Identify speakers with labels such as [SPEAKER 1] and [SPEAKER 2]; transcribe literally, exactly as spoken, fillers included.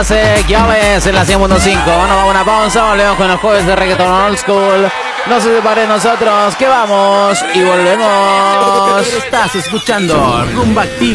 [SPEAKER 1] Classic, ya ves, en la cien punto cinco. Bueno, vamos a una pausa, volvemos con los jueves de reggaeton old school. No se separen nosotros, que vamos y volvemos.
[SPEAKER 2] Estás escuchando Rumba Activa.